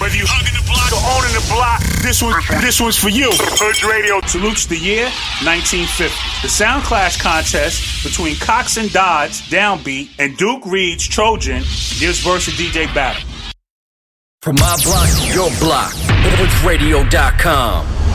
Whether you hugging the block or owning the block, this one's for you. Hood Radio salutes the year 1950. The Sound Clash contest between Cox and Dodds, Downbeat, and Duke Reed's Trojan gives birth to DJ battle. From my block to your block, hoodradio.com.